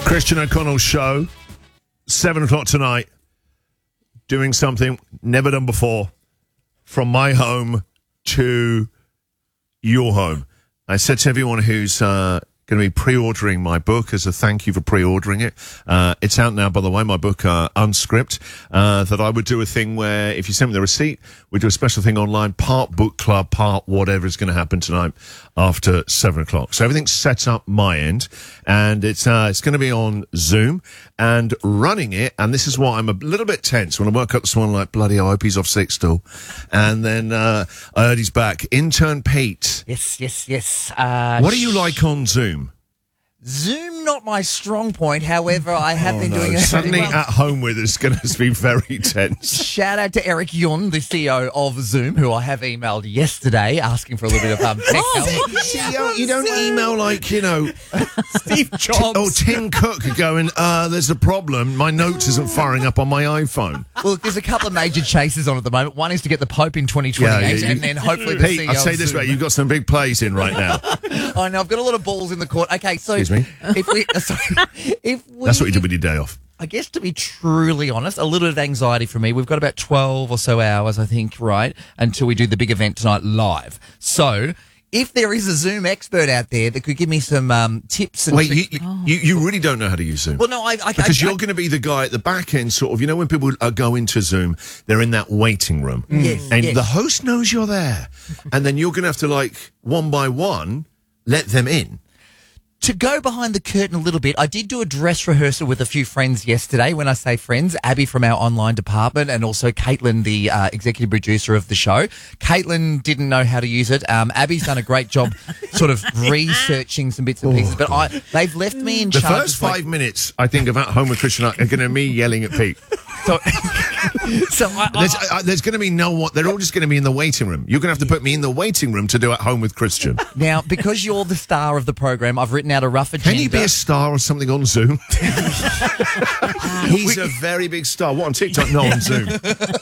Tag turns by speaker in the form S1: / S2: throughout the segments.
S1: Christian O'Connell's show, 7 o'clock tonight, doing something never done before, from my home to your home. I said to everyone who's going to be pre-ordering my book as a thank you for pre-ordering it. It's out now, by the way, my book, Unscript, that I would do a thing where if you send me the receipt, we do a special thing online, part book club, part whatever is going to happen tonight after 7 o'clock. So everything's set up my end, and it's going to be on Zoom, and running it, and this is why I'm a little bit tense. When I woke up this morning, like, bloody, I hope he's off sick still. And then I heard he's back. Intern Pete.
S2: Yes.
S1: What are you like on Zoom?
S2: Zoom, not my strong point. However, I have been doing it.
S1: Suddenly at home with us, going to be very tense.
S2: Shout out to Eric Yun, the CEO of Zoom, who I have emailed yesterday asking for a little bit of tech help.
S1: You don't email like, you know,
S2: Steve Jobs
S1: or Tim Cook going, there's a problem. My notes isn't firing up on my iPhone.
S2: Well, there's a couple of major chases on at the moment. One is to get the Pope in 2028, and then hopefully the
S1: Pete,
S2: CEO
S1: I'll say
S2: of
S1: this
S2: Zoom.
S1: way, you've got some big plays in right now.
S2: I know, I've got a lot of balls in the court. Okay, so
S1: Excuse me?
S2: if we
S1: That's what you do with your day off.
S2: I guess, to be truly honest, a little bit of anxiety for me. We've got about 12 or so hours, I think, right, until we do the big event tonight live. So if there is a Zoom expert out there that could give me some tips and tricks.
S1: You really don't know how to use Zoom.
S2: Well, no,
S1: because you're going to be the guy at the back end, sort of, you know, when people go into Zoom, they're in that waiting room.
S2: Yes,
S1: and
S2: yes.
S1: the host knows you're there. And then you're going to have to, like, one by one, let them in.
S2: To go behind the curtain a little bit, I did do a dress rehearsal with a few friends yesterday. When I say friends, Abby from our online department and also Caitlin, the executive producer of the show. Caitlin didn't know how to use it. Abby's done a great job sort of researching some bits and pieces, but they've left me in
S1: The
S2: charge.
S1: first 5 minutes, I think, of At Home with Christian are going to be me yelling at Pete.
S2: So
S1: There's going to be no one. They're all just going to be in the waiting room. You're going to have to put me in the waiting room to do At Home with Christian.
S2: Now, because you're the star of the program, I've written out a rough agenda.
S1: Can you be a star or something on Zoom? He's a very big star. What, on TikTok? No, on Zoom.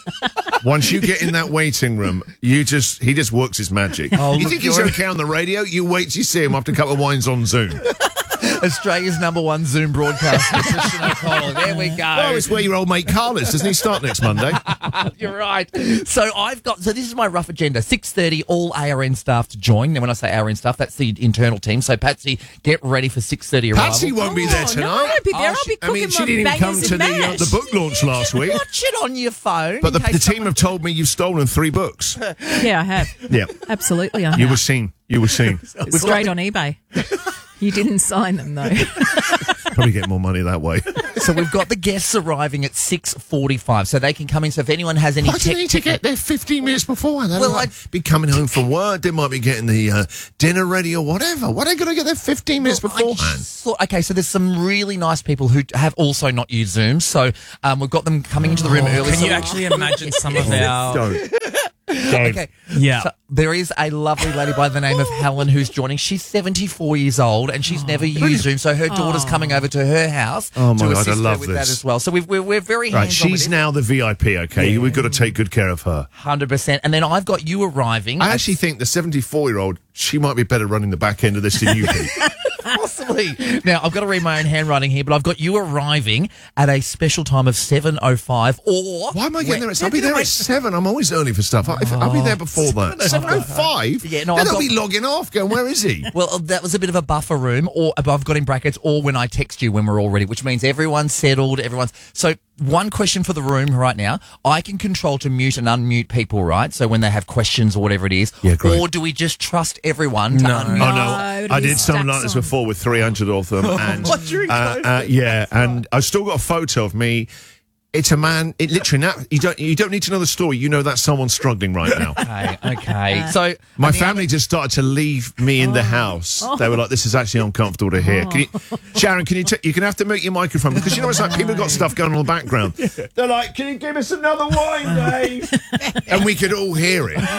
S1: Once you get in that waiting room, he just works his magic. You think he's okay on the radio? You wait till you see him after a couple of wines on Zoom.
S2: Australia's #1 Zoom broadcaster, Christian O'Connell. There we go.
S1: Well, it's where your old mate Carl is. Doesn't he start next Monday?
S2: You're right. So this is my rough agenda. 6:30, all ARN staff to join. And when I say ARN staff, that's the internal team. So Patsy, get ready for 6:30 arrival.
S1: Patsy won't be there tonight.
S3: No, I won't be there. I'll be cooking
S1: she didn't even come to the book launch last week.
S2: Watch it on your phone.
S1: But the team have told me you've stolen 3 books.
S3: Yeah, I have.
S1: Yeah.
S3: Absolutely, I have.
S1: You were seen.
S3: Straight on eBay. You didn't sign them, though.
S1: Probably get more money that way.
S2: So we've got the guests arriving at 6:45, so they can come in. So if anyone has any
S1: Why do they need to get there 15 minutes before? They
S2: Well,
S1: might be coming home from work. They might be getting the dinner ready or whatever. Why are they going to get there 15 minutes beforehand?
S2: Okay, so there's some really nice people who have also not used Zoom. So we've got them coming into the room early.
S4: Can you actually imagine some of our...
S1: Don't.
S2: Okay.
S4: Yeah.
S2: So there is a lovely lady by the name of Helen who's joining. She's 74 years old and she's never used Zoom. So her daughter's coming over to her house
S1: Oh, my
S2: to
S1: God,
S2: assist
S1: I
S2: her
S1: love
S2: with
S1: this.
S2: that as well. So we're very
S1: Right,
S2: hands-on
S1: she's
S2: with
S1: now the VIP, okay? We've got to take good care of her.
S2: 100%. And then I've got you arriving.
S1: I actually think the 74-year-old, she might be better running the back end of this than you do.
S2: Possibly. Now, I've got to read my own handwriting here, but I've got you arriving at a special time of 7:05 or...
S1: Why am I getting there? I'll be there at 7. I'm always early for stuff. I'll be there before that. 7:05?
S2: Yeah, no,
S1: Then
S2: I've
S1: I'll
S2: got-
S1: be logging off going, where is he?
S2: Well, that was a bit of a buffer room, or I've got in brackets, or when I text you when we're all ready, which means everyone's settled, So one question for the room right now. I can control to mute and unmute people, right? So when they have questions or whatever it is.
S1: Yeah, great.
S2: Or do we just trust everyone to unmute?
S1: Oh, no.
S3: No,
S1: I did something
S3: stacks
S1: like this
S3: on.
S1: before with 300 of them. And,
S2: What, during COVID?
S1: yeah, and I've still got a photo of me. It's a man. It literally now. You don't need to know the story. You know that someone's struggling right now.
S2: Okay. So
S1: My family just started to leave me in the house. They were like, "This is actually uncomfortable to hear." Can you, Sharon, can you can have to mute your microphone because you know it's like people got stuff going on in the background. They're like, "Can you give us another wine, Dave?" And we could all hear it.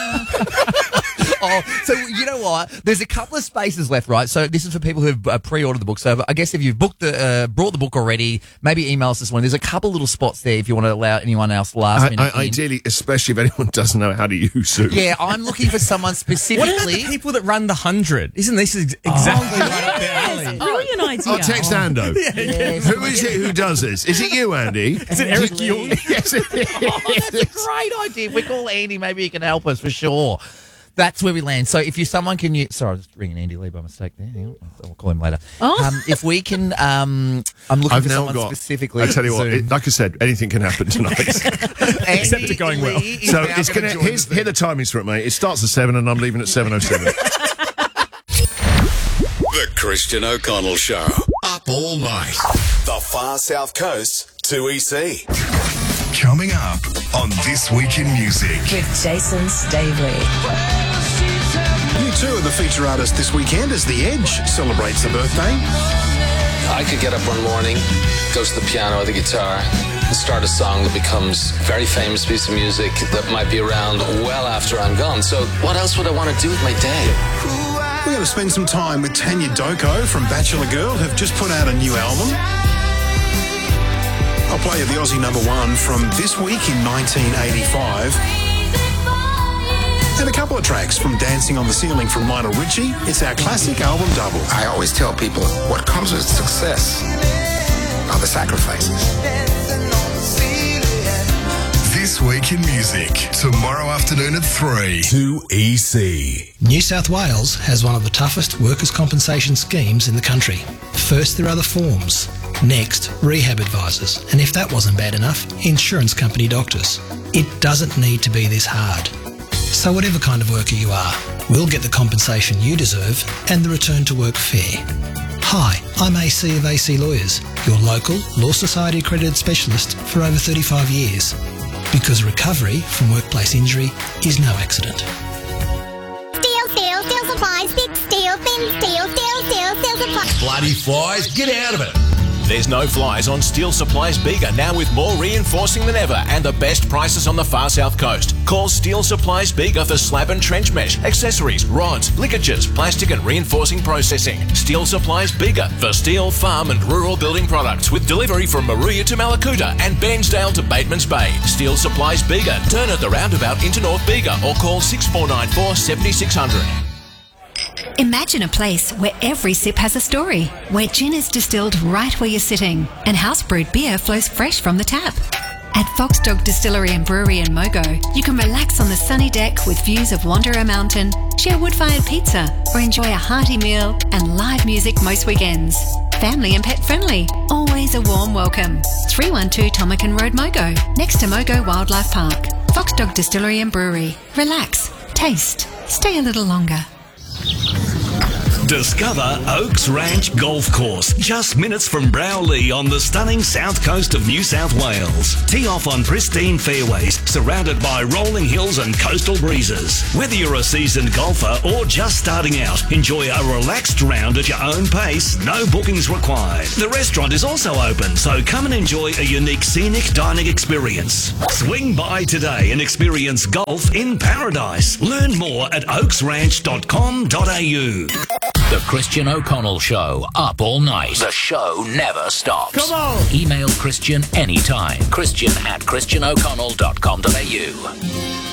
S2: so you know what? There's a couple of spaces left, right? So this is for people who've pre-ordered the book. So I guess if you've brought the book already, maybe email us this one. There's a couple little spots there if you want to allow anyone else last minute. in.
S1: Ideally, especially if anyone doesn't know how to use Zoom.
S2: Yeah, I'm looking for someone
S4: What
S2: specifically.
S4: about the people that run the 100? Isn't this exactly right up their alley?
S3: Brilliant idea.
S1: I'll text Ando.
S2: Yes.
S1: Who is it who does this? Is it you, Andy?
S4: Is it Eric Yule?
S1: Yes, it is.
S2: Oh, that's a great idea. If we call Andy, maybe he can help us for sure. That's where we land. So if you're someone, can you... Sorry, I was ringing Andy Lee by mistake there. Hang on. I'll call him later.
S3: Oh.
S2: If we can... I'm looking
S1: I've
S2: for
S1: now
S2: someone
S1: got.
S2: specifically.
S1: I tell you what,
S2: Zoom.
S1: like I said, anything can happen tonight.
S4: Except it going well.
S2: Lee is
S1: So
S2: now
S1: it's
S2: gonna
S1: gonna.
S2: join
S1: Here's
S2: the
S1: here the timings for it, mate. It starts at 7, and I'm leaving at 7:07.
S5: The Christian O'Connell Show. Up all night. The far south coast to EC.
S6: Coming up on This Week in Music.
S7: With Jason Staveley.
S8: U2 are the feature artist this weekend as The Edge celebrates a birthday.
S9: I could get up one morning, go to the piano or the guitar, and start a song that becomes a very famous piece of music that might be around well after I'm gone. So what else would I want to do with my day?
S8: We're going to spend some time with Tanya Doko from Bachelor Girl, who've just put out a new album. I'll play you the Aussie #1 from this week in 1985. And a couple of tracks from Dancing on the Ceiling from Lionel Richie. It's our classic album double.
S10: I always tell people what comes with success are the sacrifices.
S6: This Week in Music. Tomorrow afternoon at 3.
S5: 2EC.
S11: New South Wales has one of the toughest workers' compensation schemes in the country. First, there are the forms. Next, rehab advisors. And if that wasn't bad enough, insurance company doctors. It doesn't need to be this hard. So whatever kind of worker you are, we'll get the compensation you deserve and the return to work fair. Hi, I'm AC of AC Lawyers, your local Law Society accredited specialist for over 35 years. Because recovery from workplace injury is no accident.
S12: Steel supplies, big steel, thin steel supplies.
S5: Bloody flies, get out of it. There's no flies on Steel Supplies Bega, now with more reinforcing than ever and the best prices on the far south coast. Call Steel Supplies Bega for slab and trench mesh, accessories, rods, ligatures, plastic and reinforcing processing. Steel Supplies Bega for steel, farm and rural building products with delivery from Maruya to Malakuta and Bairnsdale to Batemans Bay. Steel Supplies Bega. Turn at the roundabout into North Bega or call 6494 7600.
S13: Imagine a place where every sip has a story, where gin is distilled right where you're sitting, and house-brewed beer flows fresh from the tap. At Fox Dog Distillery and Brewery in Mogo, you can relax on the sunny deck with views of Wanderer Mountain, share wood-fired pizza, or enjoy a hearty meal and live music most weekends. Family and pet friendly, always a warm welcome. 312 Tomakan Road, Mogo, next to Mogo Wildlife Park. Fox Dog Distillery and Brewery. Relax, taste, stay a little longer.
S14: Discover Oaks Ranch Golf Course, just minutes from Browley on the stunning south coast of New South Wales. Tee off on pristine fairways, surrounded by rolling hills and coastal breezes. Whether you're a seasoned golfer or just starting out, enjoy a relaxed round at your own pace, no bookings required. The restaurant is also open, so come and enjoy a unique scenic dining experience. Swing by today and experience golf in paradise. Learn more at oaksranch.com.au.
S15: The Christian O'Connell Show, up all night. The show never stops.
S1: Come on!
S15: Email Christian anytime. Christian@christianoconnell.com.au.